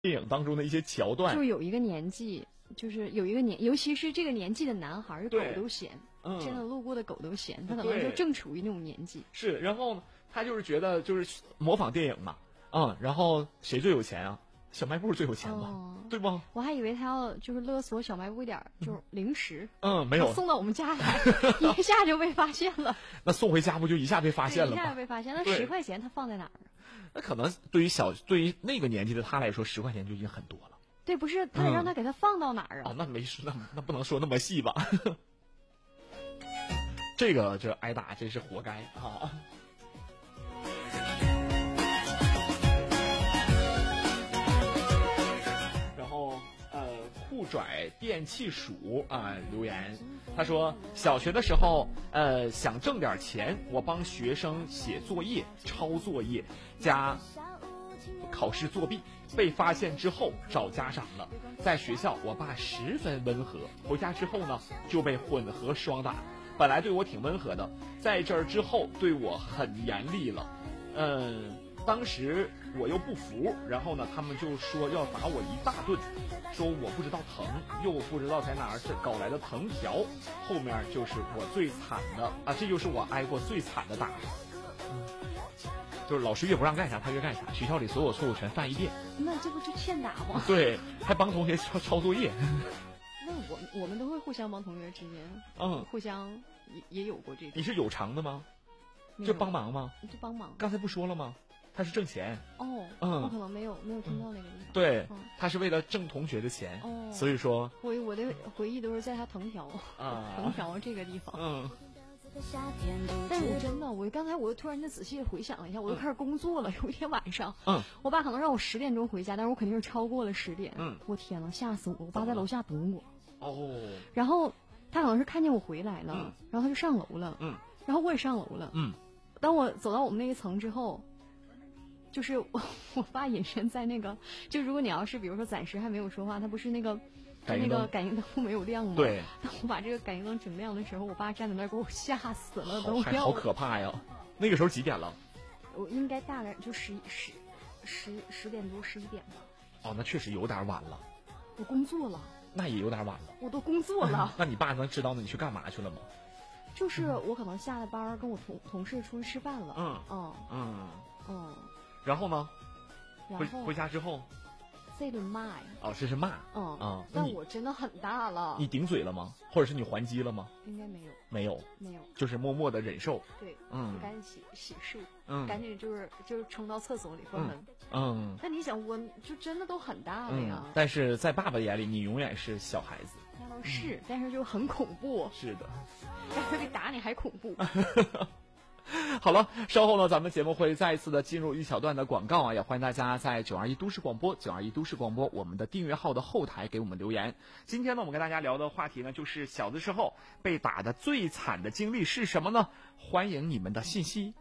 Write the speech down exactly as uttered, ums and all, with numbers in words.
电影当中的一些桥段， 就是有一个年纪，就是有一个年，尤其是这个年纪的男孩，狗都嫌， 嗯， 真的路过的狗都嫌，他可能就正处于那种年纪。 是，然后他就是觉得就是模仿电影嘛，嗯，然后谁最有钱啊？小卖部最有钱吧，哦、对吗？ 我还以为他要就是勒索小卖部一点就是零食， 嗯，没有送到我们家来，一下就被发现了。 那送回家不就一下被发现了吗？ 一下就被发现，那十块钱他放在哪儿？ 那可能对于小对于那个年纪的他来说，十块钱就已经很多了。 对，不是他得让他给他放到哪儿啊？ 嗯、哦，那没事，那那不能说那么细吧？这个这挨打真是活该啊！然后呃，酷拽电器鼠啊、呃、留言，他说小学的时候呃想挣点钱，我帮学生写作业、抄作业加考试作弊，被发现之后找家长了。在学校我爸十分温和，回家之后呢就被混合双打。本来对我挺温和的，在这儿之后对我很严厉了。嗯，当时我又不服，然后呢他们就说要打我一大顿，说我不知道疼，又不知道在哪儿搞来的藤条，后面就是我最惨的啊，这就是我挨过最惨的打。嗯，就是老师越不让干啥他越干啥，学校里所有错误全犯一遍。 那这不就欠打吗？ 对，还帮同学抄抄作业。 那我我们都会互相帮同学之间， 嗯， 互相也也有过这种。 你是有偿的吗？就帮忙吗？ 就帮忙。 刚才不说了吗？他是挣钱。 哦， 嗯， 我可能没有没有听到那个地方。 嗯、对、嗯，他是为了挣同学的钱。 哦， 所以说， 我我的回忆都是在他藤条啊藤条这个地方。 嗯。 但是我真的，我刚才我又突然间仔细回想了一下，我又开始工作了。有一天晚上， 嗯， 我爸可能让我十点钟回家，但是我肯定是超过了十点。 嗯， 我天呐，吓死我！我爸在楼下等我。 哦。 然后他可能是看见我回来了， 嗯、 然后他就上楼了。 嗯。 然后我也上楼了。 嗯。 当我走到我们那一层之后，就是我我爸隐身在那个，就如果你要是比如说暂时还没有说话，他不是那个。就那个感应灯没有亮吗？ 对。 当我把这个感应灯整亮的时候，我爸站在那儿给我吓死了，都要好可怕呀！那个时候几点了？ 我应该大概就十十十十点多十一点吧。 哦，那确实有点晚了。 我工作了。 那也有点晚了。 我都工作了。 那你爸能知道你去干嘛去了吗？ 就是我可能下了班跟我同同事出去吃饭了。 嗯嗯嗯嗯。 然后呢？ 然后回家之后。 这顿骂呀！ 哦，这是骂。 嗯啊， 但我真的很大了。 你顶嘴了吗？或者是你还击了吗？ 应该没有。 没有。 没有。 就是默默的忍受。 对。 嗯。 赶紧洗洗漱。 嗯。 赶紧就是就是冲到厕所里关门。 嗯。 那你想，我就真的都很大了呀。 嗯。但是在爸爸眼里，你永远是小孩子。 那倒是，嗯、但是就很恐怖。 是的。 但是比打你还恐怖。 好了，稍后呢，咱们节目会再一次的进入一小段的广告啊，也欢迎大家在九二一都市广播、九二一都市广播我们的订阅号的后台给我们留言。今天呢，我们跟大家聊的话题呢，就是小的时候被打的最惨的经历是什么呢？欢迎你们的信息。